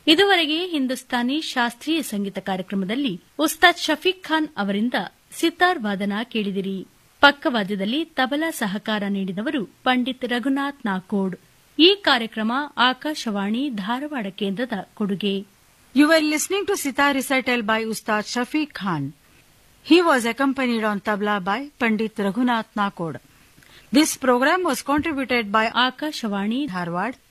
ಇದುವರೆಗೆ ಹಿಂದೂಸ್ತಾನಿ ಶಾಸ್ತ್ರೀಯ ಸಂಗೀತ ಕಾರ್ಯಕ್ರಮದಲ್ಲಿ ಉಸ್ತಾದ್ ಶಫೀಕ್ ಖಾನ್ ಅವರಿಂದ ಸಿತಾರ್ ವಾದನ ಕೇಳಿದಿರಿ. ಪಕ್ಕವಾದ್ಯದಲ್ಲಿ ತಬಲಾ ಸಹಕಾರ ನೀಡಿದವರು ಪಂಡಿತ್ ರಘುನಾಥ್ ನಾಕೋಡ್. ಈ ಕಾರ್ಯಕ್ರಮ ಆಕಾಶವಾಣಿ ಧಾರವಾಡ ಕೇಂದ್ರದ ಕೊಡುಗೆ. You were listening to Sitar recital by Ustad Shafiq Khan. He was accompanied on tabla by Pandit Raghunath Nakod. This program was contributed by Akashvani Dharwad